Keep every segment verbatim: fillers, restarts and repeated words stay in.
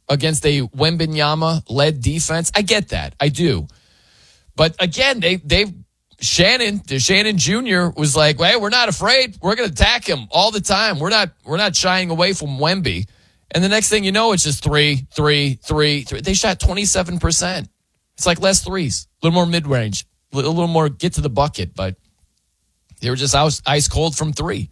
against a Wembanyama-led defense. I get that. I do. But again, they they Shannon, Shannon Junior was like, "Hey, we're not afraid. We're going to attack him all the time. We're not we're not shying away from Wemby." And the next thing you know, it's just three, three, three, three. They shot twenty-seven percent. It's like less threes, a little more mid-range, a little more get to the bucket, but they were just ice cold from three.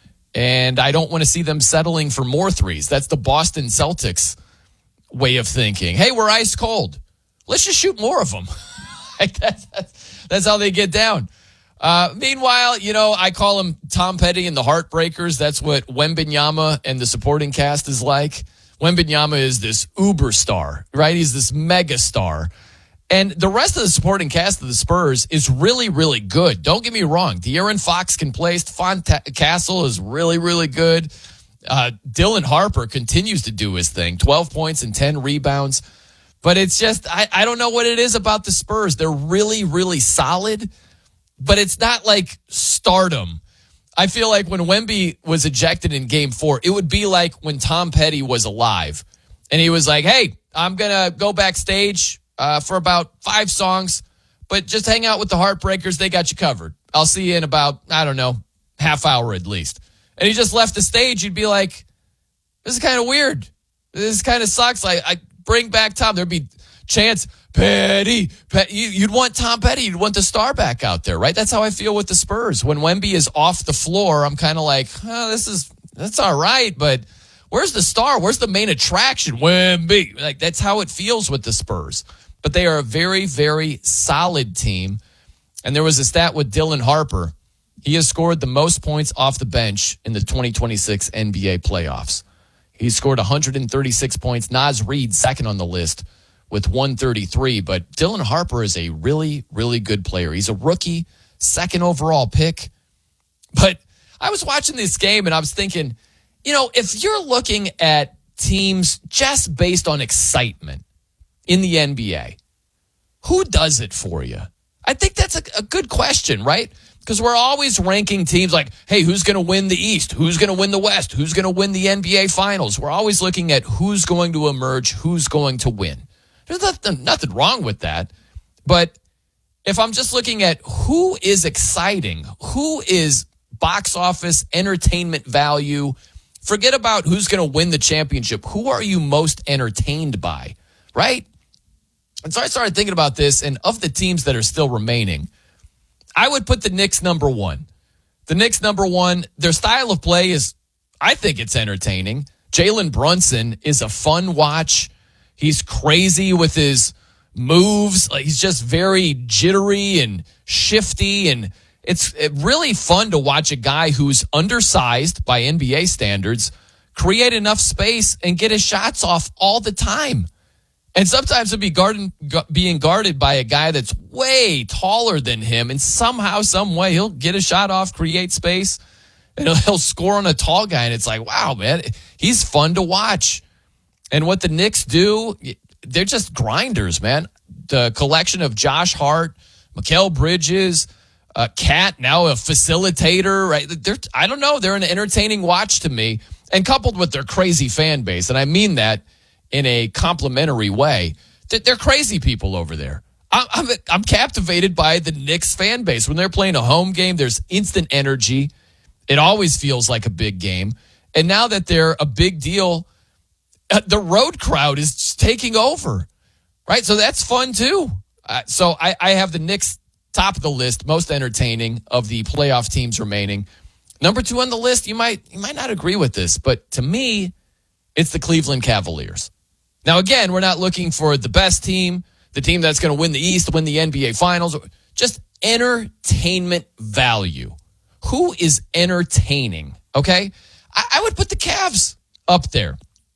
And I don't want to see them settling for more threes. That's the Boston Celtics way of thinking. Hey, we're ice cold. Let's just shoot more of them. Like that's, that's, that's how they get down. Uh, meanwhile, you know, I call them Tom Petty and the Heartbreakers. That's what Wembanyama and the supporting cast is like. Wembanyama is this uber star, right? He's this mega star. And the rest of the supporting cast of the Spurs is really, really good. Don't get me wrong. De'Aaron Fox can play. Stephon Castle is really, really good. Uh, Dylan Harper continues to do his thing. twelve points and ten rebounds. But it's just, I, I don't know what it is about the Spurs. They're really, really solid, but it's not like stardom. I feel like when Wemby was ejected in game four, it would be like when Tom Petty was alive. And he was like, hey, I'm going to go backstage Uh, for about five songs, but just hang out with the Heartbreakers. They got you covered. I'll see you in about, I don't know, half hour at least. And he just left the stage. You'd be like, this is kind of weird. This kind of sucks. Like, I bring back Tom. There'd be chants, Petty, Petty. You'd want Tom Petty. You'd want the star back out there, right? That's how I feel with the Spurs. When Wemby is off the floor, I'm kind of like, oh, this is, that's all right, but where's the star? Where's the main attraction? Wemby. Like, that's how it feels with the Spurs. But they are a very, very solid team. And there was a stat with Dylan Harper. He has scored the most points off the bench in the twenty twenty-six N B A playoffs. He scored one hundred thirty-six points. Naz Reid, second on the list with one thirty-three. But Dylan Harper is a really, really good player. He's a rookie, second overall pick. But I was watching this game and I was thinking, you know, if you're looking at teams just based on excitement in the N B A, who does it for you? I think that's a, a good question, right? Because we're always ranking teams like, hey, who's going to win the East? Who's going to win the West? Who's going to win the N B A Finals? We're always looking at who's going to emerge, who's going to win. There's nothing, nothing wrong with that. But if I'm just looking at who is exciting, who is box office entertainment value, forget about who's going to win the championship. Who are you most entertained by, right? And so I started thinking about this, and of the teams that are still remaining, I would put the Knicks number one. The Knicks number one, their style of play is, I think it's entertaining. Jalen Brunson is a fun watch. He's crazy with his moves. Like, he's just very jittery and shifty, and it's really fun to watch a guy who's undersized by N B A standards create enough space and get his shots off all the time. And sometimes it'll be guarding, being guarded by a guy that's way taller than him, and somehow, some way, he'll get a shot off, create space, and he'll, he'll score on a tall guy. And it's like, wow, man, he's fun to watch. And what the Knicks do, they're just grinders, man. The collection of Josh Hart, Mikal Bridges, uh, Cat, now a facilitator, right? They're, I don't know, they're an entertaining watch to me. And coupled with their crazy fan base, and I mean that in a complimentary way, they're crazy people over there. I'm, I'm captivated by the Knicks fan base. When they're playing a home game, there's instant energy. It always feels like a big game. And now that they're a big deal, the road crowd is just taking over, right? So that's fun too. Uh, so I, I have the Knicks top of the list, most entertaining of the playoff teams remaining. Number two on the list, you might you might not agree with this, but to me, it's the Cleveland Cavaliers. Now, again, we're not looking for the best team, the team that's going to win the East, win the N B A Finals. Just entertainment value. Who is entertaining, okay? I, I would put the Cavs up there.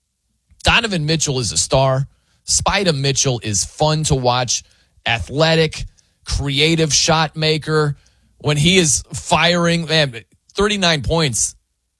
Donovan Mitchell is a star. Spida Mitchell is fun to watch. Athletic, creative shot maker. When he is firing, man, thirty-nine points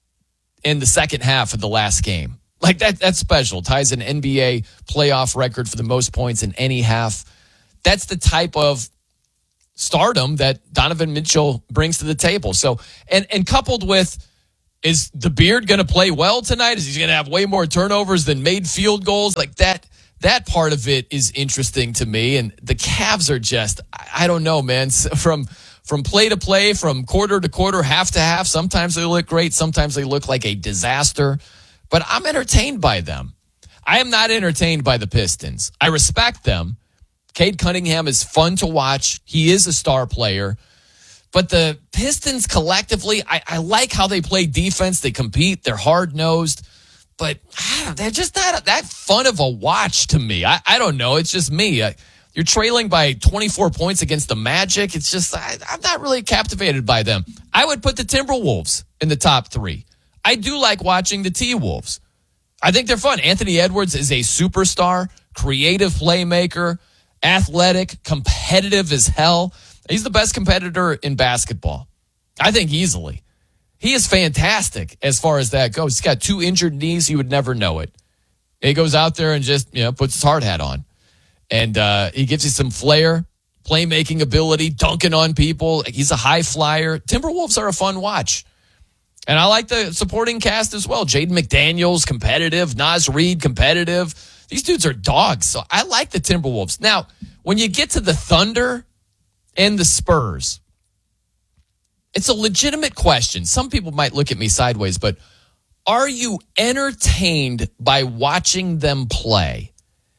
in the second half of the last game. Like, that, that's special. Ties an N B A playoff record for the most points in any half. That's the type of stardom that Donovan Mitchell brings to the table. So, and, and coupled with, Is the Beard going to play well tonight? Is he going to have way more turnovers than made field goals? Like that, that part of it is interesting to me. And the Cavs are just, I don't know, man. From from play to play, from quarter to quarter, half to half, sometimes they look great. Sometimes they look like a disaster. But I'm entertained by them. I am not entertained by the Pistons. I respect them. Cade Cunningham is fun to watch. He is a star player. But the Pistons collectively, I, I like how they play defense. They compete. They're hard-nosed. But I don't, they're just not that fun of a watch to me. I, I don't know. It's just me. I, you're trailing by twenty-four points against the Magic. It's just, I, I'm not really captivated by them. I would put the Timberwolves in the top three. I do like watching the T-Wolves. I think they're fun. Anthony Edwards is a superstar, creative playmaker, athletic, competitive as hell. He's the best competitor in basketball. I think easily. He is fantastic as far as that goes. He's got two injured knees. You would never know it. He goes out there and just, you know, puts his hard hat on. And uh, he gives you some flair, playmaking ability, dunking on people. He's a high flyer. Timberwolves are a fun watch. And I like the supporting cast as well. Jaden McDaniels, competitive. Naz Reid, competitive. These dudes are dogs. So I like the Timberwolves. Now, when you get to the Thunder and the Spurs, it's a legitimate question. Some people might look at me sideways, but are you entertained by watching them play?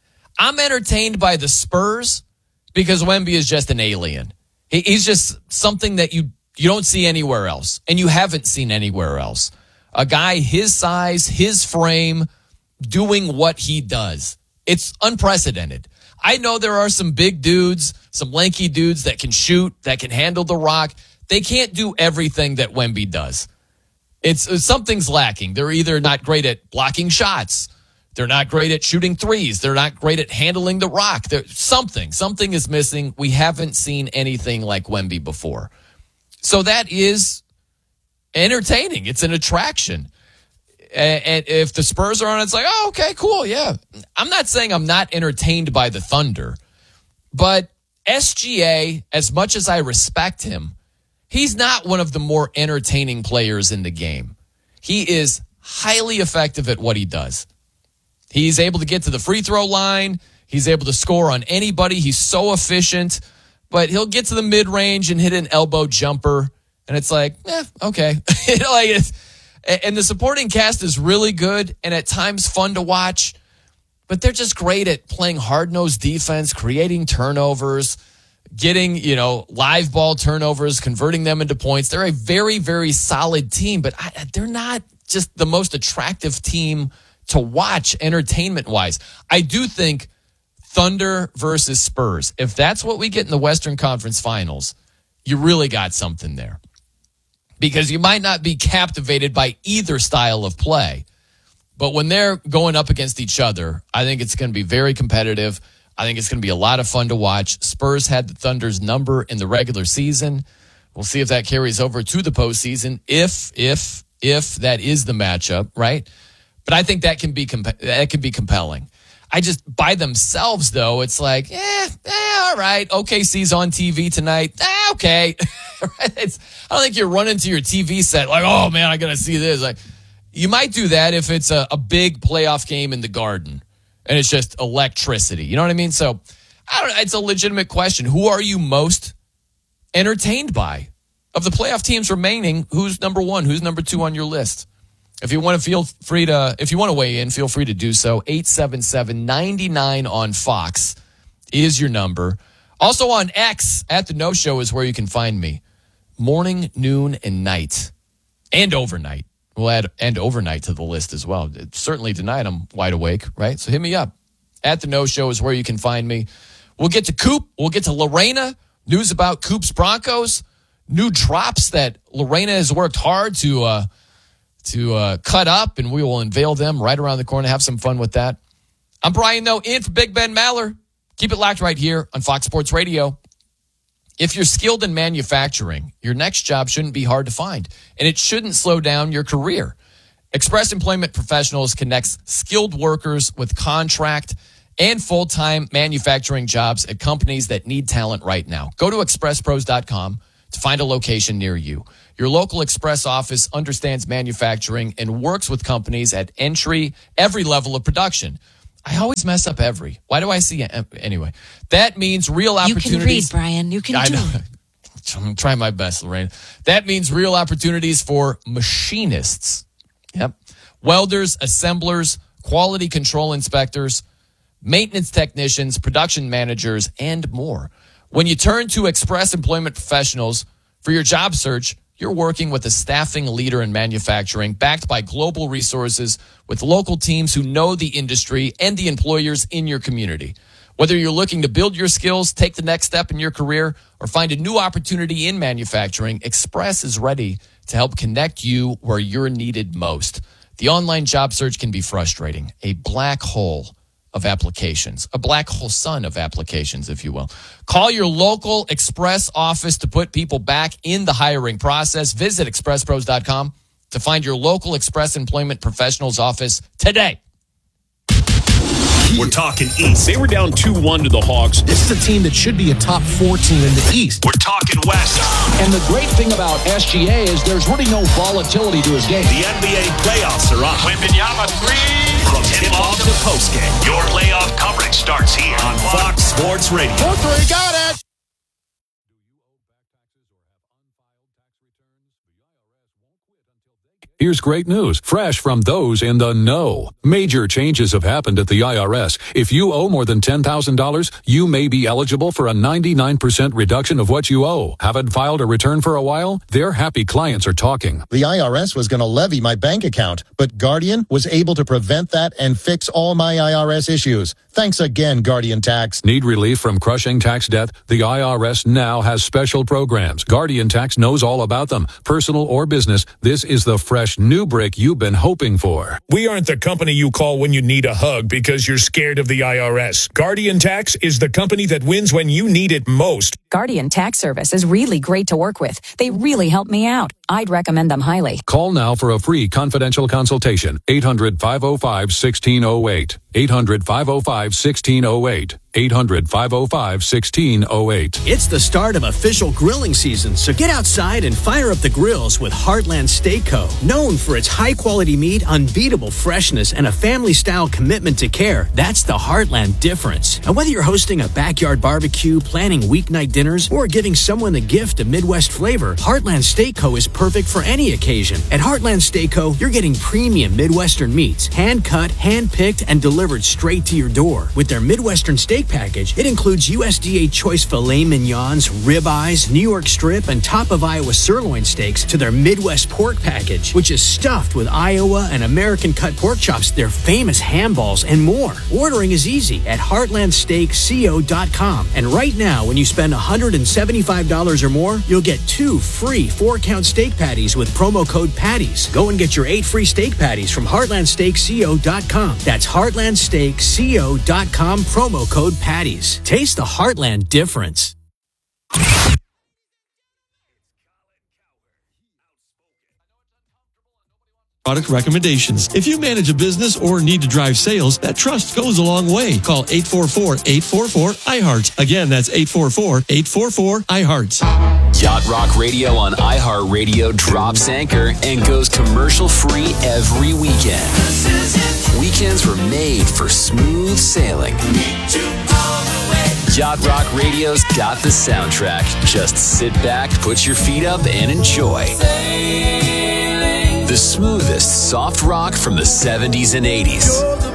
I'm entertained by the Spurs because Wemby is just an alien. He, he's just something that you, you don't see anywhere else, and you haven't seen anywhere else. A guy his size, his frame, doing what he does. It's unprecedented. I know there are some big dudes, some lanky dudes that can shoot, that can handle the rock. They can't do everything that Wemby does. It's something's lacking. They're either not great at blocking shots. They're not great at shooting threes. They're not great at handling the rock. There's something, something is missing. We haven't seen anything like Wemby before. So that is entertaining. It's an attraction. And if the Spurs are on, it's like, oh, okay, cool, yeah. I'm not saying I'm not entertained by the Thunder, but S G A, as much as I respect him, he's not one of the more entertaining players in the game. He is highly effective at what he does. He's able to get to the free throw line. He's able to score on anybody. He's so efficient, but he'll get to the mid-range and hit an elbow jumper, and it's like, eh, okay. You know, like it's, and the supporting cast is really good and at times fun to watch, but they're just great at playing hard-nosed defense, creating turnovers, getting, you know, live ball turnovers, converting them into points. They're a very, very solid team, but I, they're not just the most attractive team to watch entertainment-wise. I do think Thunder versus Spurs, if that's what we get in the Western Conference Finals, you really got something there. Because you might not be captivated by either style of play. But when they're going up against each other, I think it's going to be very competitive. I think it's going to be a lot of fun to watch. Spurs had the Thunder's number in the regular season. We'll see if that carries over to the postseason, if, if, if that is the matchup, right? But I think that can be comp- that can be compelling. I just, by themselves, though, it's like, eh, eh all right, O K C's on T V tonight. Eh, okay. it's, I don't think you're running to your T V set like, oh, man, I got to see this. Like, you might do that if it's a, a big playoff game in the Garden and it's just electricity. You know what I mean? So, I don't know. It's a legitimate question. Who are you most entertained by? Of the playoff teams remaining, who's number one? Who's number two on your list? If you want to feel free to, if you want to weigh in, feel free to do so. eight seven seven, nine nine on Fox is your number. Also on X, at the No Show is where you can find me. Morning, noon, and night. And overnight. We'll add and overnight to the list as well. Certainly tonight I'm wide awake, right? So hit me up. At the No Show is where you can find me. We'll get to Coop. We'll get to Lorena. News about Coop's Broncos. New drops that Lorena has worked hard to uh, to uh, cut up, and we will unveil them right around the corner. Have some fun with that. I'm Brian, though, in for Big Ben Maller. Keep it locked right here on Fox Sports Radio. If you're skilled in manufacturing, your next job shouldn't be hard to find, and it shouldn't slow down your career. Express Employment Professionals connects skilled workers with contract and full-time manufacturing jobs at companies that need talent right now. Go to express pros dot com to find a location near you. Your local Express office understands manufacturing and works with companies at entry, every level of production. I always mess up every. Why do I see it? Anyway, that means real opportunities. You can read, Brian. You can I do know. it. I'm trying my best, Lorraine. That means real opportunities for machinists. Yep. Welders, assemblers, quality control inspectors, maintenance technicians, production managers, and more. When you turn to Express Employment Professionals for your job search, you're working with a staffing leader in manufacturing, backed by global resources with local teams who know the industry and the employers in your community. Whether you're looking to build your skills, take the next step in your career, or find a new opportunity in manufacturing, Express is ready to help connect you where you're needed most. The online job search can be frustrating, a black hole of applications, a black hole sun of applications, if you will. Call your local Express office to put people back in the hiring process. Visit express pros dot com to find your local Express Employment Professionals office today. We're talking East. They were down two one to the Hawks. This is a team that should be a top four team in the East. We're talking West. And the great thing about S G A is there's really no volatility to his game. The N B A playoffs are on. Wembanyama three. From tip-off to postgame, your playoff coverage starts here on Fox Sports Radio. Four three, got it. Here's great news, fresh from those in the know. Major changes have happened at the I R S. If you owe more than ten thousand dollars, you may be eligible for a ninety-nine percent reduction of what you owe. Haven't filed a return for a while? Their happy clients are talking. The I R S was going to levy my bank account, but Guardian was able to prevent that and fix all my I R S issues. Thanks again, Guardian Tax. Need relief from crushing tax debt? The I R S now has special programs. Guardian Tax knows all about them. Personal or business, this is the fresh new break you've been hoping for. We aren't the company you call when you need a hug because you're scared of the I R S. Guardian Tax is the company that wins when you need it most. Guardian Tax Service is really great to work with. They really helped me out. I'd recommend them highly. Call now for a free confidential consultation. eight hundred, five oh five, one six oh eight. eight hundred, five oh five, one six oh eight. eight hundred, five oh five, one six oh eight. It's the start of official grilling season, so get outside and fire up the grills with Heartland Steak Co. Known for its high-quality meat, unbeatable freshness, and a family-style commitment to care, that's the Heartland difference. And whether you're hosting a backyard barbecue, planning weeknight dinners, or giving someone a gift of Midwest flavor, Heartland Steak Co. is perfect for any occasion. At Heartland Steak Co., you're getting premium Midwestern meats, hand-cut, hand-picked, and delivered straight to your door. With their Midwestern steak package, it includes U S D A choice filet mignons, ribeyes, New York strip, and top of Iowa sirloin steaks to their Midwest pork package, which is stuffed with Iowa and American cut pork chops, their famous ham balls, and more. Ordering is easy at heartland steak co dot com. And right now, when you spend one hundred seventy-five dollars or more, you'll get two free four-count steak patties with promo code PATTIES. Go and get your eight free steak patties from heartland steak co dot com. That's heartland steak co dot com, promo code PATTIES. Taste the Heartland difference. Product recommendations. If you manage a business or need to drive sales, that trust goes a long way. Call eight four four, eight four four, I heart. Again, that's eight four four, eight four four, I heart. Yacht Rock Radio on iHeartRadio drops anchor and goes commercial free every weekend. Weekends were made for smooth sailing. Yacht Rock Radio's got the soundtrack. Just sit back, put your feet up, and enjoy. The smoothest soft rock from the seventies and eighties.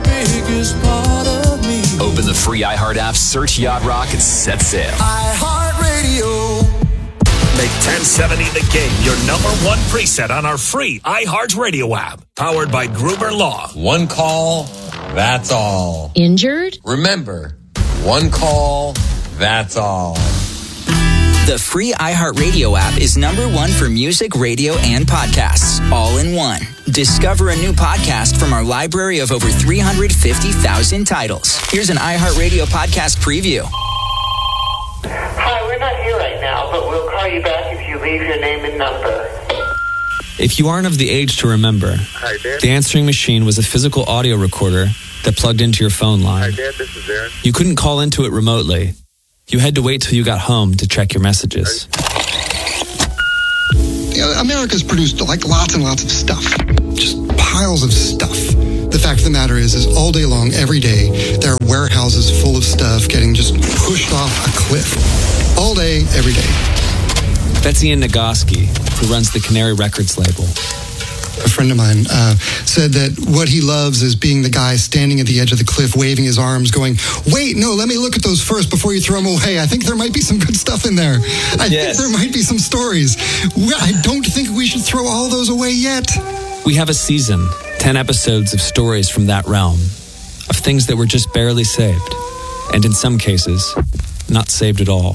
Open the free iHeart app, search Yacht Rock, and set sail. iHeartRadio. Make ten seventy The Game your number one preset on our free iHeartRadio app. Powered by Gruber Law. One call, that's all. Injured? Remember, one call, that's all. The free iHeartRadio app is number one for music, radio, and podcasts, all in one. Discover a new podcast from our library of over three hundred fifty thousand titles. Here's an iHeartRadio podcast preview. Hi, we're not here right now, but we'll call you back if you leave your name and number. If you aren't of the age to remember, Hi, Dad. the answering machine was a physical audio recorder that plugged into your phone line. Hi, Dad. This is Aaron. You couldn't call into it remotely. You had to wait till you got home to check your messages. know, America's produced like lots and lots of stuff, just piles of stuff. The fact of the matter is, is all day long, every day, there are warehouses full of stuff getting just pushed off a cliff. All day, every day. That's Ian Nagoski, who runs the Canary Records label. A friend of mine uh, said that what he loves is being the guy standing at the edge of the cliff, waving his arms, going, wait, no, let me look at those first before you throw them away. I think there might be some good stuff in there. I yes. think there might be some stories. I don't think we should throw all those away yet. We have a season, ten episodes of stories from that realm, of things that were just barely saved, and in some cases, not saved at all.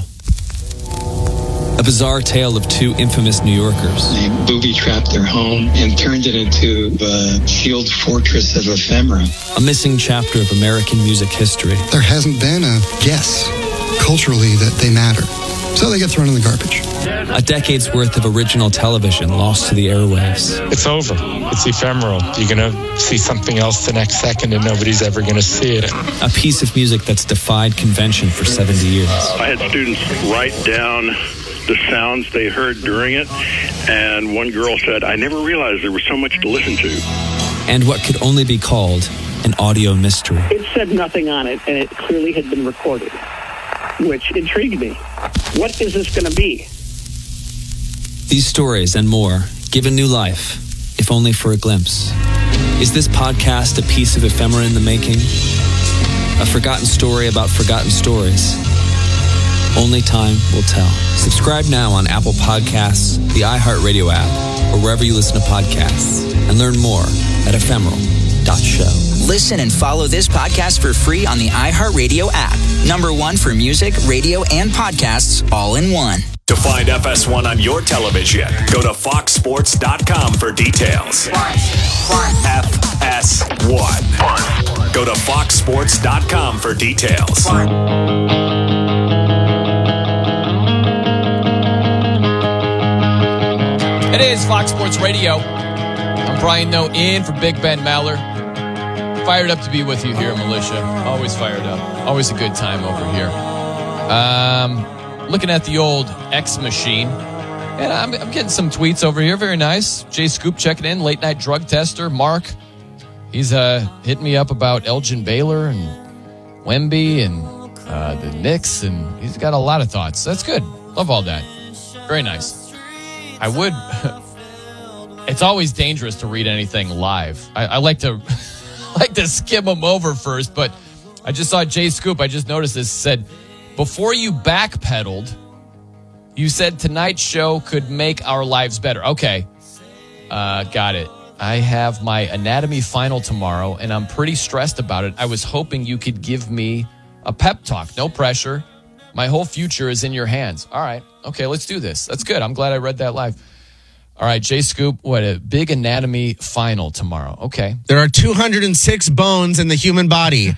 A bizarre tale of two infamous New Yorkers. They booby-trapped their home and turned it into a shield fortress of ephemera. A missing chapter of American music history. There hasn't been a guess culturally that they matter. So they get thrown in the garbage. A decade's worth of original television lost to the airwaves. It's over. It's ephemeral. You're going to see something else the next second and nobody's ever going to see it. A piece of music that's defied convention for seventy years. I had students write down the sounds they heard during it, and one girl said, I never realized there was so much to listen to. And what could only be called an audio mystery. It said nothing on it, and it clearly had been recorded, which intrigued me. What is this going to be? These stories and more given new life, if only for a glimpse. Is this podcast a piece of ephemera in the making? A forgotten story about forgotten stories? Only time will tell. Subscribe now on Apple Podcasts, the iHeartRadio app, or wherever you listen to podcasts, and learn more at ephemeral dot show. Listen and follow this podcast for free on the iHeartRadio app. Number one for music, radio, and podcasts all in one. To find F S one on your television, go to fox sports dot com for details. F S one. Go to fox sports dot com for details. It is Fox Sports Radio. I'm Brian Noe in for Big Ben Maller. Fired up to be with you here, Militia. Always fired up. Always a good time over here. Um, looking at the old X machine. And I'm, I'm getting some tweets over here. Very nice. Jay Scoop checking in. Late night drug tester. Mark. He's uh, hitting me up about Elgin Baylor and Wemby and uh, the Knicks. And he's got a lot of thoughts. That's good. Love all that. Very nice. I would. It's always dangerous to read anything live. I, I like to like to skim them over first, but I just saw Jay Scoop. I just noticed this. Said, before you backpedaled, you said tonight's show could make our lives better. Okay. Uh, got it. I have my anatomy final tomorrow, and I'm pretty stressed about it. I was hoping you could give me a pep talk. No pressure. My whole future is in your hands. All right. Okay, let's do this. That's good. I'm glad I read that live. All right, Jay Scoop, what a big anatomy final tomorrow. Okay. There are two hundred six bones in the human body.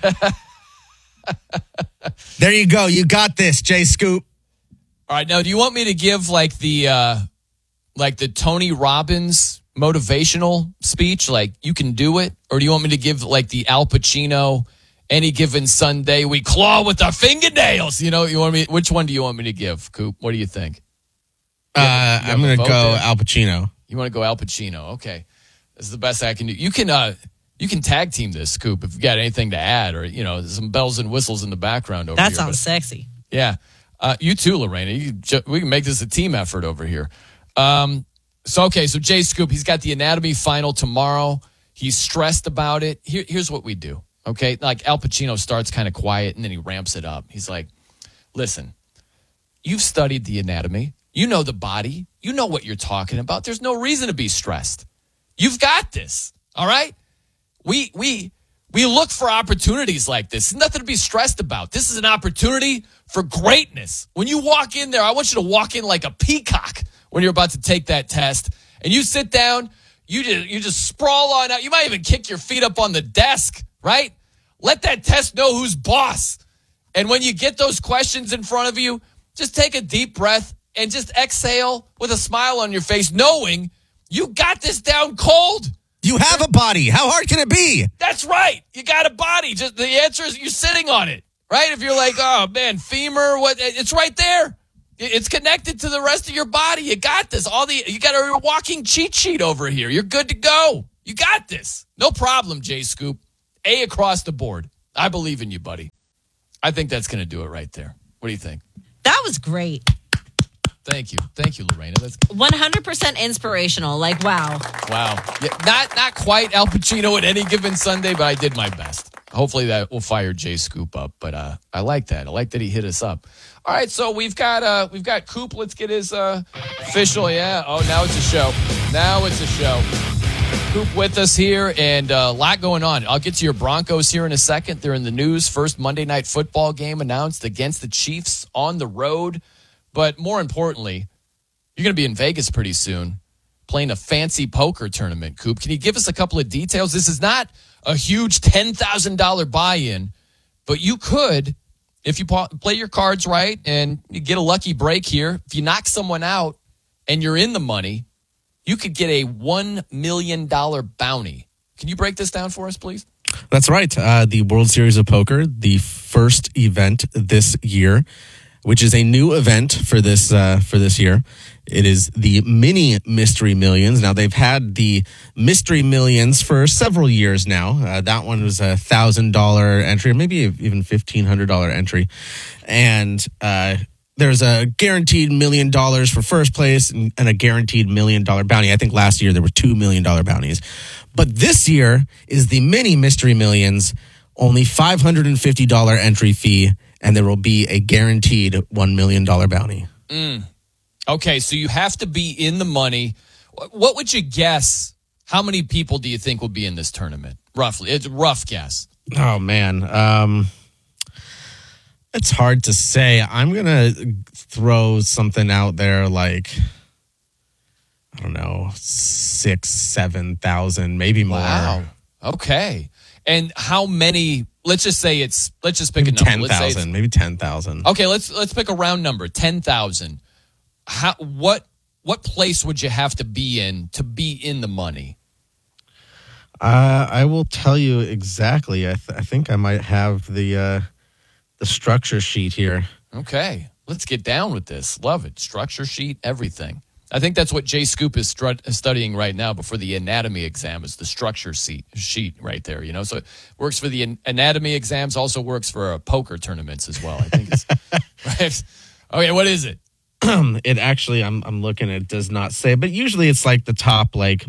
There you go. You got this, Jay Scoop. All right, now do you want me to give like the uh, like the Tony Robbins motivational speech, like you can do it? Or do you want me to give like the Al Pacino, any given Sunday we claw with our fingernails? You know, you want me? Which one do you want me to give, Coop? What do you think? You have, uh, you I'm going to go there? Al Pacino. You want to go Al Pacino? Okay, this is the best I can do. You can uh, you can tag team this, Coop, if you got anything to add, or you know, some bells and whistles in the background over that here. That sounds but, sexy. Yeah, uh, you too, Lorena. You ju- we can make this a team effort over here. Um, so okay, so Jay Scoop, he's got the anatomy final tomorrow. He's stressed about it. Here, here's what we do. Okay, like Al Pacino starts kind of quiet and then he ramps it up. He's like, "Listen, you've studied the anatomy. You know the body. You know what you're talking about. There's no reason to be stressed. You've got this. All right? We we we look for opportunities like this. There's nothing to be stressed about. This is an opportunity for greatness. When you walk in there, I want you to walk in like a peacock when you're about to take that test. And you sit down, you just you just sprawl on out. You might even kick your feet up on the desk, right? Let that test know who's boss. And when you get those questions in front of you, just take a deep breath and just exhale with a smile on your face, knowing you got this down cold. You have a body. How hard can it be? That's right. You got a body. Just the answer is you're sitting on it, right? If you're like, oh man, femur, what? It's right there. It's connected to the rest of your body. You got this. All the you got a walking cheat sheet over here. You're good to go. You got this. No problem, Jay Scoop. A across the board. I believe in you, buddy. I think that's going to do it right there. What do you think? That was great. Thank you. Thank you, Lorena. That's one hundred percent inspirational. Like, wow. Wow. Yeah, not not quite Al Pacino at any given Sunday, but I did my best. Hopefully that will fire Jay Scoop up. But uh, I like that. I like that he hit us up. All right, so we've got uh, we've got Coop. Let's get his uh, official. Yeah. Oh, now it's a show. Now it's a show. Coop with us here, and uh, a lot going on. I'll get to your Broncos here in a second. They're in the news. First Monday Night Football game announced against the Chiefs on the road. But more importantly, you're going to be in Vegas pretty soon playing a fancy poker tournament, Coop. Can you give us a couple of details? This is not a huge ten thousand dollars buy-in, but you could, if you play your cards right and you get a lucky break here, if you knock someone out and you're in the money, you could get a one million dollars bounty. Can you break this down for us, please? That's right. Uh, the World Series of Poker, the first event this year, which is a new event for this uh, for this year. It is the Mini Mystery Millions. Now, they've had the Mystery Millions for several years now. Uh, that one was a one thousand dollars entry, or maybe even fifteen hundred dollars entry. And uh, there's a guaranteed million dollars for first place and, and a guaranteed million dollar bounty. I think last year there were two million dollars bounties. But this year is the Mini Mystery Millions, only five hundred fifty dollars entry fee, and there will be a guaranteed one million dollars bounty. Mm. Okay, so you have to be in the money. What would you guess? How many people do you think will be in this tournament? Roughly. It's a rough guess. Oh, man. Um, it's hard to say. I'm going to throw something out there like, I don't know, six, seven thousand, maybe more. Wow. Okay. And how many? Let's just say it's. Let's just pick maybe a number. ten thousand, maybe ten thousand. Okay, let's let's pick a round number. Ten thousand. How? What? What place would you have to be in to be in the money? Uh, I will tell you exactly. I, th- I think I might have the uh, the structure sheet here. Okay, let's get down with this. Love it. Structure sheet, everything. I think that's what Jay Scoop is strut- studying right now before the anatomy exam is the structure sheet, sheet right there, you know? So it works for the an- anatomy exams, also works for uh, poker tournaments as well. I think it's right. Okay, what is it? It actually, I'm I'm looking, it does not say, but usually it's like the top like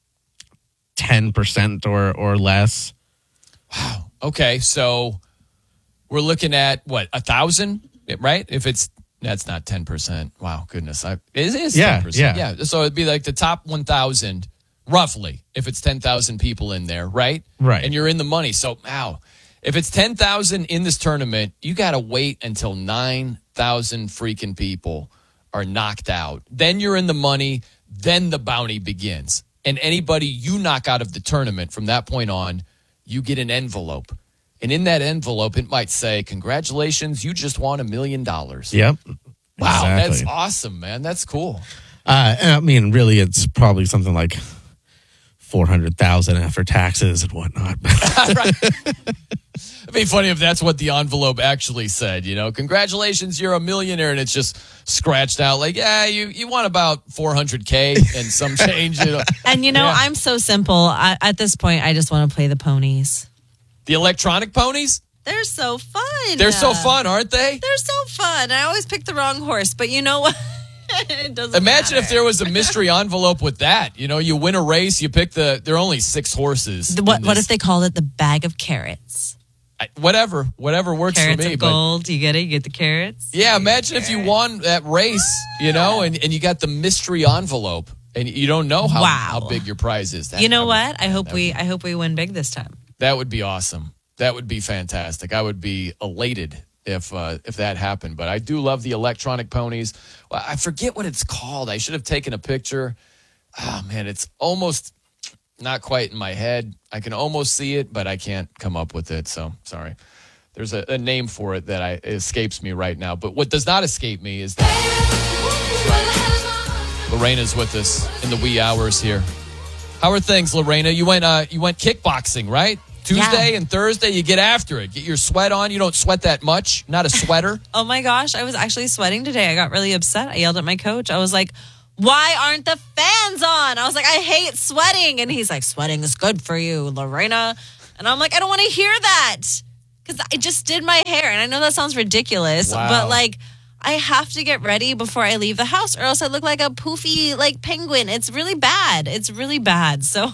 ten percent or, or less. Wow. Okay, so we're looking at, what, a thousand, right? If it's That's not ten percent. Wow, goodness. I, it is yeah, ten percent. Yeah. yeah. So it'd be like the top one thousand, roughly, if it's ten thousand people in there, right? Right. And you're in the money. So, wow. If it's ten thousand in this tournament, you got to wait until nine thousand freaking people are knocked out. Then you're in the money. Then the bounty begins. And anybody you knock out of the tournament from that point on, you get an envelope. And in that envelope, it might say, congratulations, you just won a million dollars. Yep. Wow, exactly. That's awesome, man. That's cool. Uh, I mean, really, it's probably something like four hundred thousand after taxes and whatnot. Right. It'd be funny if that's what the envelope actually said, you know, congratulations, you're a millionaire, and it's just scratched out like, yeah, you, you want about four hundred K and some change. You know? And, you know, yeah. I'm so simple. I, at this point, I just want to play the ponies. The electronic ponies? They're so fun. They're so fun, aren't they? They're so fun. I always pick the wrong horse, but you know what? It doesn't Imagine matter. if there was a mystery envelope with that. You know, you win a race, you pick the, there are only six horses. The, what, what if they called it the bag of carrots? I, whatever, whatever works carrots for me. Of but gold, you get it? You get the carrots? Yeah, imagine if you won that race, you know, and, and you got the mystery envelope and you don't know how, wow. how big your prize is. That, you know I would, what? I hope we I hope we win big this time. That would be awesome. That would be fantastic. I would be elated if uh, if that happened. But I do love the electronic ponies. Well, I forget what it's called. I should have taken a picture. Oh, man, it's almost not quite in my head. I can almost see it, but I can't come up with it. So, sorry. There's a, a name for it that I, it escapes me right now. But what does not escape me is that Lorena's with us in the wee hours here. How are things, Lorena? You went uh, you went kickboxing, right? Tuesday Yeah. and Thursday, you get after it. Get your sweat on. You don't sweat that much. Not a sweater. Oh my gosh, I was actually sweating today. I got really upset. I yelled at my coach. I was like, why aren't the fans on? I was like, I hate sweating. And he's like, sweating is good for you, Lorena. And I'm like, I don't want to hear that because I just did my hair. And I know that sounds ridiculous, Wow. but like, I have to get ready before I leave the house or else I look like a poofy like penguin. It's really bad. It's really bad. So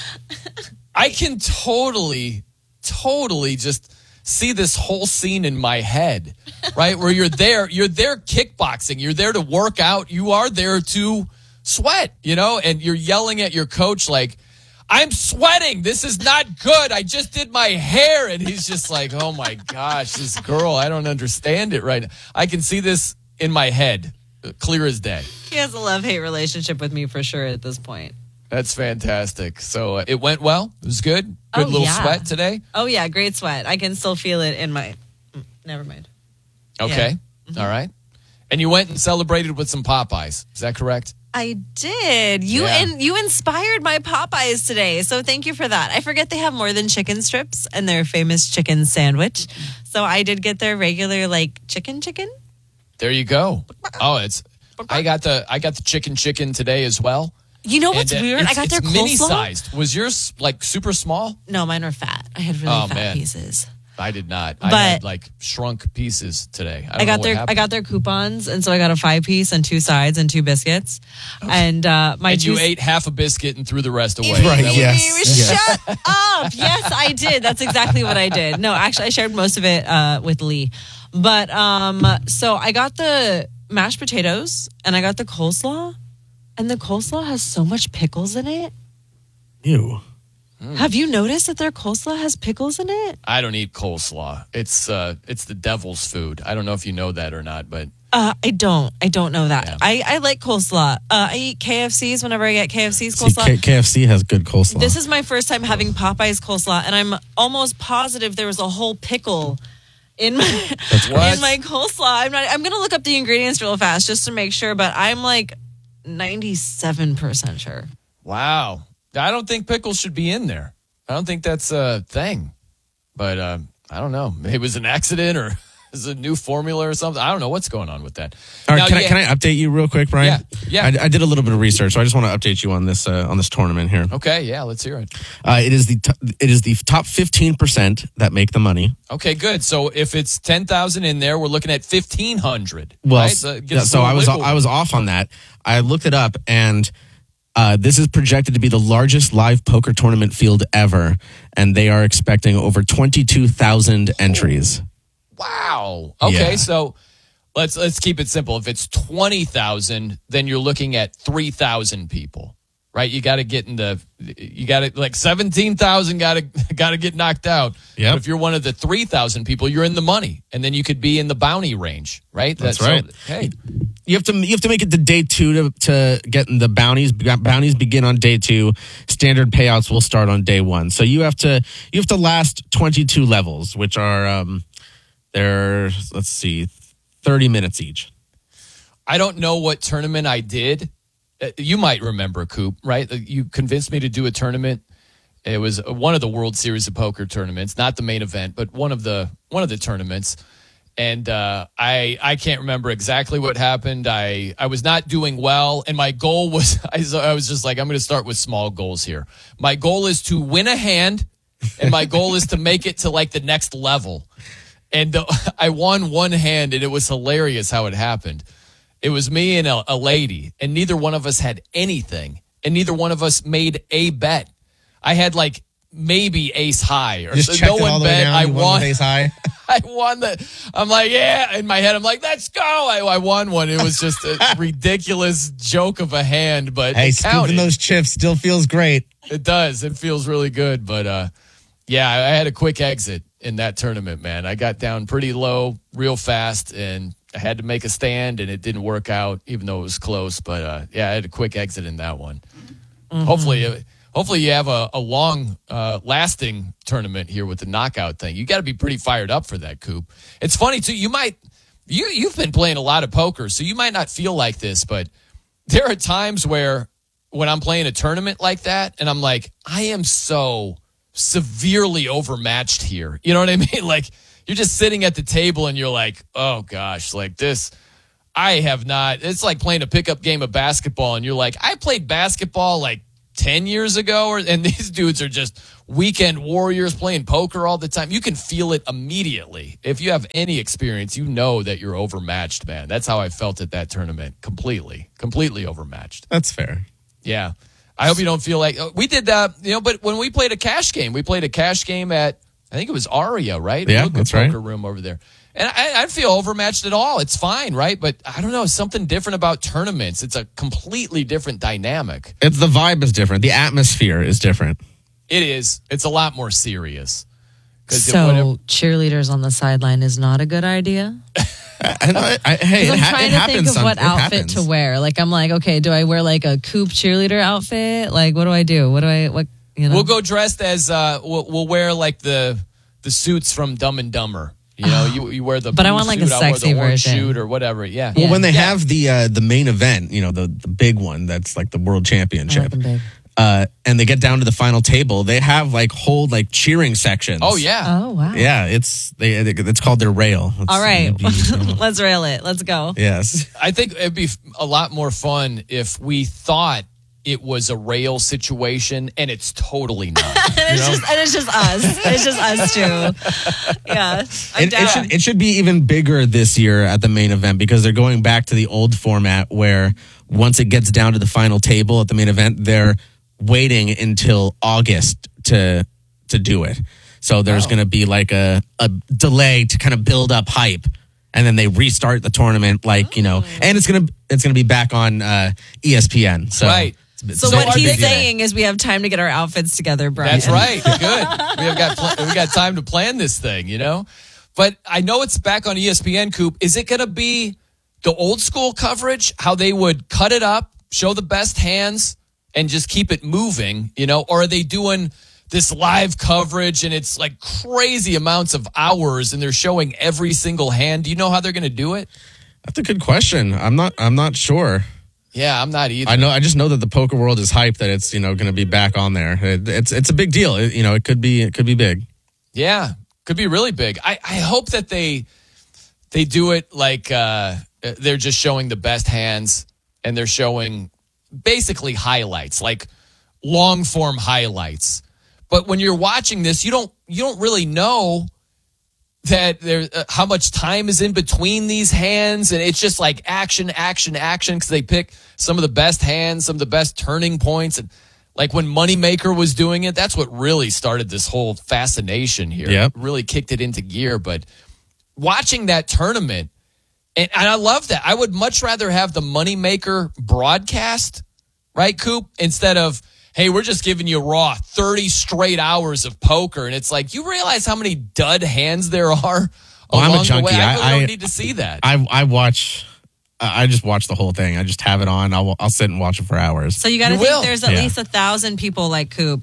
I can totally, totally just see this whole scene in my head, right? Where you're there, you're there kickboxing, you're there to work out, you are there to sweat, you know, and you're yelling at your coach like, I'm sweating. This is not good. I just did my hair. And he's just like, oh my gosh, this girl, I don't understand it right now. I can see this in my head, clear as day. he has a love-hate relationship with me for sure at this point. That's fantastic. So uh, it went well. It was good. Good Oh, little yeah. sweat today. Oh, yeah. Great sweat. I can still feel it in my. mm, Never mind. Okay. Yeah. All right. And you went and celebrated with some Popeyes. Is that correct? I did. You Yeah. and you inspired my Popeyes today, so thank you for that. I forget they have more than chicken strips and their famous chicken sandwich. So I did get their regular like chicken chicken. There you go. Oh, it's. I got the I got the chicken chicken today as well. You know what's And, uh, weird? it's- I got their it's mini coleslaw. sized. Was yours like super small? No, mine were fat. I had really Oh, fat man. pieces. I did not. I But- had like shrunk pieces today. I, don't I got know what their I happened. got their coupons, and so I got a five piece and two sides and two biscuits. And uh, my and you two- ate half a biscuit and threw the rest away. Right, That was- yes. Shut up. Yes, I did. That's exactly what I did. No, actually, I shared most of it uh, with Lee. But um, so I got the mashed potatoes and I got the coleslaw. And the coleslaw has so much pickles in it. Ew. Have you noticed that their coleslaw has pickles in it? I don't eat coleslaw. It's uh, it's the devil's food. I don't know if you know that or not, but Uh, I don't. I don't know that. Yeah. I, I like coleslaw. Uh, I eat K F C's whenever I get K F C's See, coleslaw. K- KFC has good coleslaw. This is my first time having Popeye's coleslaw, and I'm almost positive there was a whole pickle in my what? in my coleslaw. I'm not. I'm gonna look up the ingredients real fast just to make sure, but I'm like ninety-seven percent sure. wow. I don't think pickles should be in there. I don't think that's a thing. But uh, I don't know. Maybe it was an accident or is it a new formula or something. I don't know what's going on with that. All right, Now, can, yeah, I, can I update you real quick, Brian? Yeah, yeah. I, I did a little bit of research, so I just want to update you on this uh, on this tournament here. Okay, yeah, let's hear it. Uh, it is the t- it is the top fifteen percent that make the money. Okay, good. So if it's ten thousand in there, we're looking at fifteen hundred. Well, right? s- So, it yeah, gives us a so I little was wiggle I was off on that. I looked it up, and uh, this is projected to be the largest live poker tournament field ever, and they are expecting over twenty-two thousand entries. Wow. Okay, Yeah. so let's let's keep it simple. If it's twenty thousand, then you're looking at three thousand people, right? You got to get in the you got to like seventeen thousand got to got to get knocked out. Yep. But if you're one of the three thousand people, you're in the money, and then you could be in the bounty range, right? That's so- right. hey, You have to you have to make it to day two to to get in the bounties. Bounties begin on day two. Standard payouts will start on day one. So you have to you have to last twenty-two levels, which are um, they're let's see, thirty minutes each. I don't know what tournament I did. Uh, You might remember, Coop, right? Uh, You convinced me to do a tournament. It was one of the World Series of Poker tournaments, not the main event, but one of the one of the tournaments. And uh, I I can't remember exactly what happened. I, I was not doing well, and my goal was I, was- I was just like, I'm going to start with small goals here. My goal is to win a hand, and my goal is to make it to like the next level. And uh, I won one hand, and it was hilarious how it happened. It was me and a, a lady, and neither one of us had anything, and neither one of us made a bet. I had like maybe ace high, or Just so checked no it one all the way bet. down. I you won won. with ace high. I won the. I'm like, yeah. In my head, I'm like, let's go. I, I won one. It was just a ridiculous joke of a hand, but Hey, it scooping counted. those chips still feels great. It does. It feels really good. But uh, yeah, I had a quick exit in that tournament, man. I got down pretty low real fast, and I had to make a stand, and it didn't work out, even though it was close. But uh, yeah, I had a quick exit in that one. Mm-hmm. Hopefully, hopefully you have a, a long uh, lasting tournament here with the knockout thing. You got to be pretty fired up for that, Coop. It's funny too. You might you you've been playing a lot of poker, so you might not feel like this, but there are times where when I'm playing a tournament like that, and I'm like, I am so severely overmatched here. You know what I mean? Like, you're just sitting at the table and you're like, oh gosh, like this, I have not, it's like playing a pickup game of basketball and you're like, I played basketball like ten years ago, or, and these dudes are just weekend warriors playing poker all the time. You can feel it immediately. If you have any experience, you know that you're overmatched, man. That's how I felt at that tournament. Completely, completely overmatched. That's fair. Yeah. I hope you don't feel like, we did that, you know, but when we played a cash game, we played a cash game at, I think it was Aria, right? Yeah, Look, that's poker right. room over there. And I, I feel overmatched at all. It's fine, right? But I don't know, something different about tournaments. It's a completely different dynamic. It's the vibe is different. The atmosphere is different. It is. It's a lot more serious. So whatever, cheerleaders on the sideline is not a good idea? I know, I, I, hey, it, I'm ha- trying it to happens. think of some- what it outfit happens. to wear. Like, I'm like, okay, do I wear like a Coop cheerleader outfit? Like, what do I do? What do I, what, you know? we'll go dressed as, uh, we'll, we'll wear like the the suits from Dumb and Dumber. You know, you, you wear the But I blue want, like, a suit, I'll wear sexy the orange version. suit or whatever. Yeah. Well, when they Yeah. have the uh, the main event, you know, the, the big one that's like the world championship, uh, and they get down to the final table, they have like whole like cheering sections. Oh, yeah. Oh, wow. Yeah, it's they it's called their rail. It's All right. gonna be- Let's rail it. Let's go. yes. I think it'd be a lot more fun if we thought it was a rail situation, and it's totally not. and, it's just, and it's just us. It's just us two. Yeah. I'm It, down. it should it should be even bigger this year at the main event because they're going back to the old format where once it gets down to the final table at the main event, they're waiting until August to to do it. So there's Oh. going to be like a, a delay to kind of build up hype, and then they restart the tournament. Like you know, and it's gonna it's gonna be back on uh, E S P N. So Right. it's- So it's what a he's big deal. saying is we have time to get our outfits together, Brian. That's right. Good. We have got pl- we got time to plan this thing, you know. But I know it's back on E S P N. Coop, is it going to be the old school coverage? How they would cut it up, show the best hands, and just keep it moving, you know? Or are they doing this live coverage and it's like crazy amounts of hours and they're showing every single hand? Do you know how they're going to do it? That's a good question. I'm not I'm not sure. Yeah, I'm not either. I know. I just know that the poker world is hyped that it's you know going to be back on there. It, it's it's a big deal. It, you know, it could be it could be big. Yeah, could be really big. I, I hope that they they do it like uh, they're just showing the best hands and they're showing basically highlights, like long form highlights. But when you're watching this, you don't you don't really know that there uh, how much time is in between these hands, and it's just like action, action, action because they pick some of the best hands, some of the best turning points, and like when Moneymaker was doing it, that's what really started this whole fascination here. Yep. Really kicked it into gear. But watching that tournament, and, and I love that. I would much rather have the Moneymaker broadcast, right, Coop, instead of, hey, we're just giving you raw thirty straight hours of poker. And it's like, you realize how many dud hands there are Well, along I'm a the junkie. way? I really I- don't I- need to see that. I I watch. I just watch the whole thing. I just have it on. I'll I'll sit and watch it for hours. So you got to You think will. there's at Yeah. least a thousand people like Coop.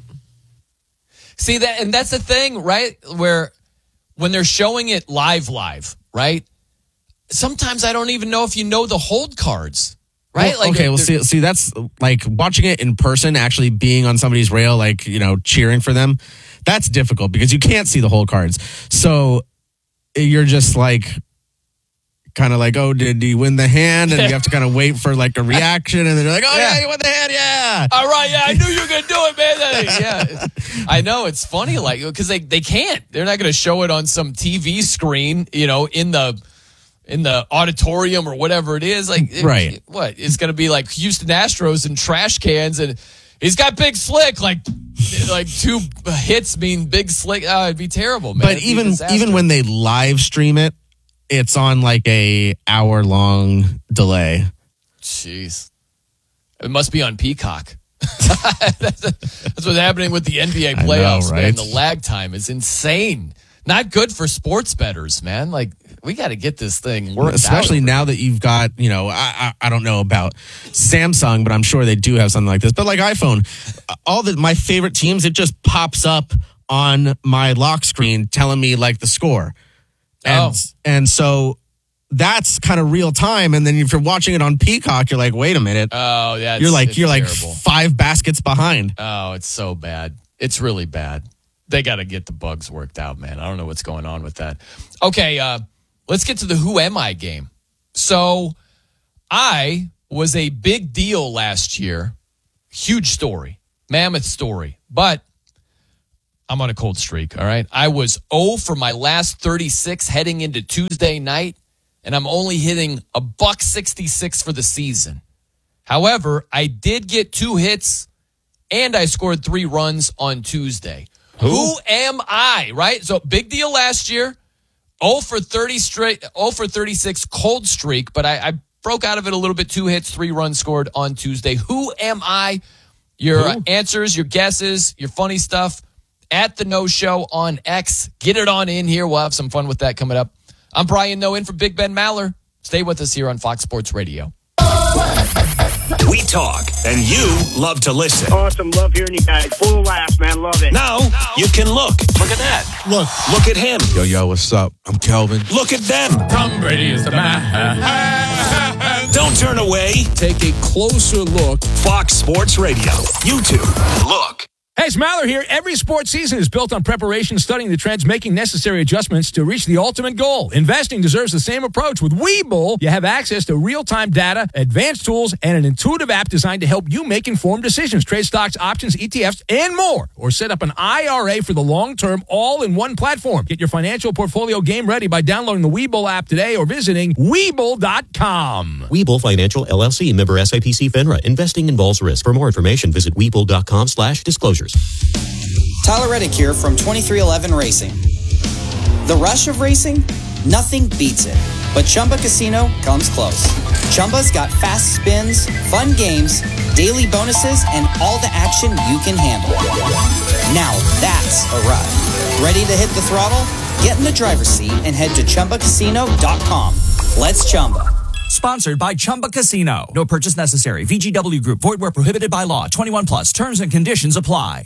See that, and that's the thing, right? Where when they're showing it live, live, right? Sometimes I don't even know if you know the hold cards, right? Well, okay, well, they're- see, see, that's like watching it in person, actually being on somebody's rail, like, you know, cheering for them. That's difficult because you can't see the whole cards. So you're just like, kind of like, oh, did he win the hand? And you have to kind of wait for like a reaction. And then they're like, oh, yeah, Yeah. he won the hand. Yeah. All right, yeah, I knew you were gonna do it, man. Yeah, I know it's funny, like because they they can't. They're not gonna show it on some T V screen, you know, in the in the auditorium or whatever it is. Like, it- Right. what it's gonna be like Houston Astros and trash cans, and he's got Big Slick. Like, like two hits mean Big Slick. Oh, it'd be terrible, man. But It'd be a even disaster. even when they live stream it, it's on like a hour long delay. Jeez. It must be on Peacock. that's, that's what's happening with the N B A I know, playoffs, man. right? The lag time is insane. Not good for sports bettors, man. Like, we got to get this thing worked Especially out. now that you've got, you know, I, I I don't know about Samsung, but I'm sure they do have something like this. But like iPhone, all the my favorite teams, it just pops up on my lock screen telling me like the score, and Oh. and so that's kind of real time. And then if you're watching it on Peacock, you're like, wait a minute, Oh, yeah. you're like it's you're like terrible. five baskets behind. Oh, it's so bad. It's really bad. they got to get the bugs worked out, man. I don't know what's going on with that. Okay, uh, let's get to the Who Am I game. So I was a big deal last year. Huge story. Mammoth story. But I'm on a cold streak, all right? I was zero for my last thirty-six heading into Tuesday night, and I'm only hitting a buck sixty-six for the season. However, I did get two hits, and I scored three runs on Tuesday. Who, Who am I, right? So big deal last year. zero for thirty straight, zero for thirty-six cold streak, but I, I broke out of it a little bit. Two hits, three runs scored on Tuesday. Who am I? Your uh, answers, your guesses, your funny stuff at the No Show on X. Get it on in here. We'll have some fun with that coming up. I'm Brian Noe in for Big Ben Maller. Stay with us here on Fox Sports Radio. We talk, and you love to listen. Awesome. Love hearing you guys. Full laughs, man. Love it. Now, you can look. Look at that. Look. Look at him. Yo, yo, what's up? I'm Kelvin. Look at them. Tom Brady is the man. Don't turn away. Take a closer look. Fox Sports Radio. YouTube. Look. Hey, it's Maller here. Every sports season is built on preparation, studying the trends, making necessary adjustments to reach the ultimate goal. Investing deserves the same approach. With Webull, you have access to real-time data, advanced tools, and an intuitive app designed to help you make informed decisions. Trade stocks, options, E T Fs, and more. Or set up an I R A for the long term, all in one platform. Get your financial portfolio game ready by downloading the Webull app today or visiting Webull dot com. Webull Financial, L L C, member S I P C FINRA. Investing involves risk. For more information, visit Webull dot com slash disclosures. Tyler Reddick here from twenty-three eleven Racing. The rush of racing? Nothing beats it. But Chumba Casino comes close. Chumba's got fast spins, fun games, daily bonuses, and all the action you can handle. Now that's a ride. Ready to hit the throttle? Get in the driver's seat and head to Chumba Casino dot com. Let's Chumba. Sponsored by Chumba Casino. No purchase necessary. V G W Group. Void where prohibited by law. twenty-one plus. Terms and conditions apply.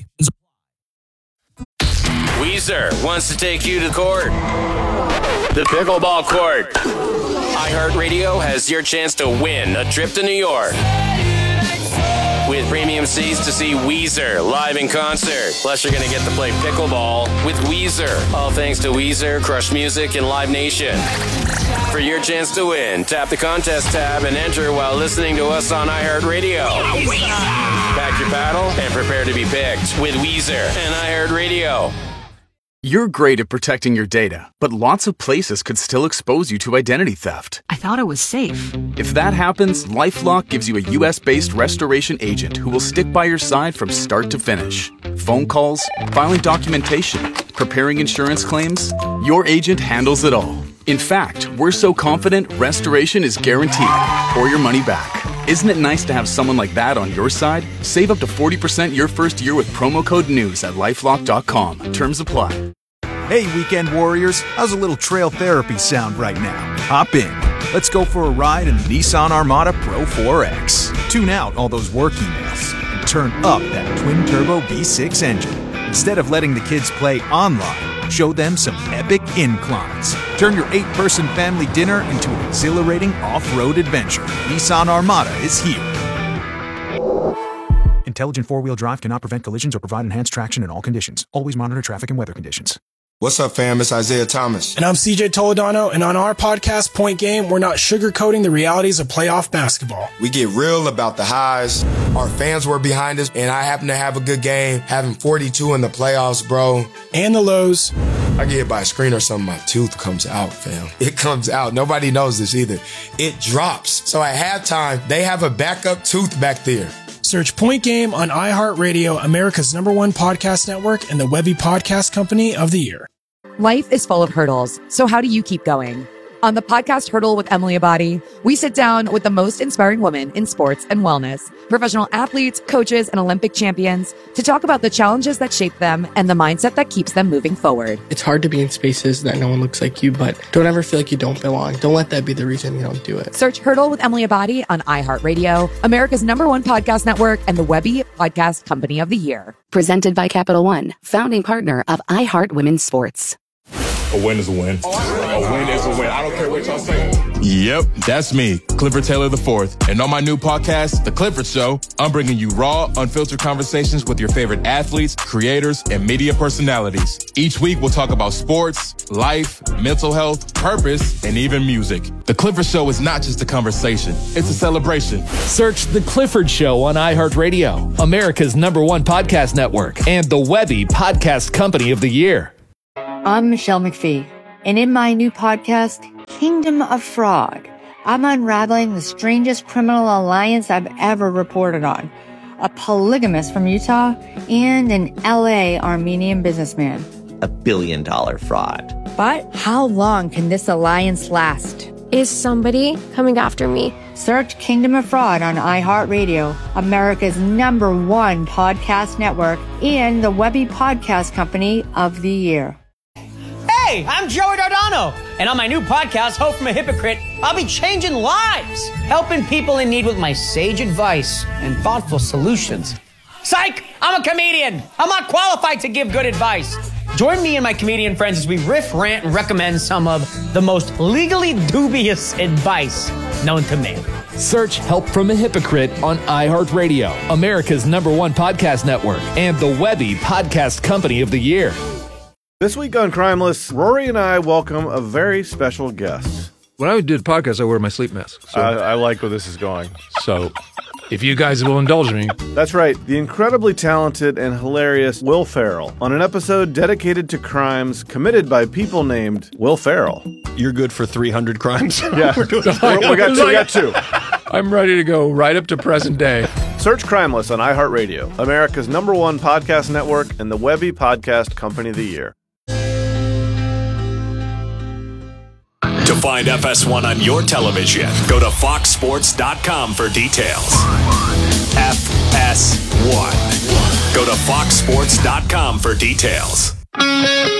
Weezer wants to take you to court. The pickleball court. iHeartRadio has your chance to win a trip to New York. With premium seats to see Weezer live in concert. Plus, you're going to get to play pickleball with Weezer. All thanks to Weezer, Crush Music, and Live Nation. For your chance to win, tap the contest tab and enter while listening to us on iHeartRadio. Pack your paddle and prepare to be picked with Weezer and iHeartRadio. You're great at protecting your data, but lots of places could still expose you to identity theft. I thought it was safe. If that happens, LifeLock gives you a U S-based restoration agent who will stick by your side from start to finish. Phone calls, filing documentation, preparing insurance claims, your agent handles it all. In fact, we're so confident restoration is guaranteed or your money back. Isn't it nice to have someone like that on your side? Save up to forty percent your first year with promo code NEWS at lifelock dot com. Terms apply. Hey, weekend warriors. How's a little trail therapy sound right now? Hop in. Let's go for a ride in the Nissan Armada Pro four X. Tune out all those work emails and turn up that twin-turbo V six engine. Instead of letting the kids play online, show them some epic inclines. Turn your eight-person family dinner into an exhilarating off-road adventure. Nissan Armada is here. Intelligent four-wheel drive cannot prevent collisions or provide enhanced traction in all conditions. Always monitor traffic and weather conditions. What's up, fam? It's Isaiah Thomas. And I'm C J Toledano, and on our podcast, Point Game, we're not sugarcoating the realities of playoff basketball. We get real about the highs. Our fans were behind us, and I happen to have a good game, having forty-two in the playoffs, bro. And the lows. I get hit by a screen or something, my tooth comes out, fam. It comes out. Nobody knows this either. It drops. So at halftime, they have a backup tooth back there. Search Point Game on iHeartRadio, America's number one podcast network, and the Webby Podcast Company of the Year. Life is full of hurdles, so how do you keep going? On the podcast Hurdle with Emily Abadi, we sit down with the most inspiring women in sports and wellness, professional athletes, coaches, and Olympic champions to talk about the challenges that shape them and the mindset that keeps them moving forward. It's hard to be in spaces that no one looks like you, but don't ever feel like you don't belong. Don't let that be the reason you don't do it. Search Hurdle with Emily Abadi on iHeartRadio, America's number one podcast network, and the Webby Podcast Company of the Year. Presented by Capital One, founding partner of iHeart Women's Sports. A win is a win. A win is a win. I don't care what y'all say. Yep, that's me, Clifford Taylor the fourth. And on my new podcast, The Clifford Show, I'm bringing you raw, unfiltered conversations with your favorite athletes, creators, and media personalities. Each week, we'll talk about sports, life, mental health, purpose, and even music. The Clifford Show is not just a conversation, it's a celebration. Search The Clifford Show on iHeartRadio, America's number one podcast network, and the Webby Podcast Company of the Year. I'm Michelle McPhee, and in my new podcast, Kingdom of Fraud, I'm unraveling the strangest criminal alliance I've ever reported on. A polygamist from Utah and an L A Armenian businessman. A billion dollar fraud. But how long can this alliance last? Is somebody coming after me? Search Kingdom of Fraud on iHeartRadio, America's number one podcast network, and the Webby Podcast Company of the Year. Hey, I'm Joey Dardano, and on my new podcast, Hope from a Hypocrite, I'll be changing lives, helping people in need with my sage advice and thoughtful solutions. Psych! I'm a comedian. I'm not qualified to give good advice. Join me and my comedian friends as we riff, rant, and recommend some of the most legally dubious advice known to man. Search Help from a Hypocrite on iHeartRadio, America's number one podcast network, and the Webby Podcast Company of the Year. This week on Crimeless, Rory and I welcome a very special guest. When I do the podcast, I wear my sleep mask. So. I, I like where this is going. So, if you guys will indulge me. That's right, the incredibly talented and hilarious Will Ferrell on an episode dedicated to crimes committed by people named Will Ferrell. You're good for three hundred crimes? Yeah, we got two. We got two. I'm ready to go right up to present day. Search Crimeless on iHeartRadio, America's number one podcast network, and the Webby Podcast Company of the Year. To find F S one on your television, go to fox sports dot com for details. F S one. Go to fox sports dot com for details.